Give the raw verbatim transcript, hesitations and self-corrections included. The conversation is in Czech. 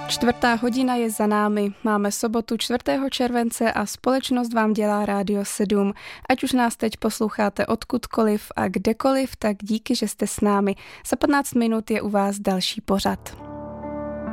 Čtvrtá hodina je za námi. Máme sobotu čtvrtého července a společnost vám dělá Rádio sedm. Ať už nás teď posloucháte odkudkoliv a kdekoliv, tak díky, že jste s námi. Za patnáct minut je u vás další pořad.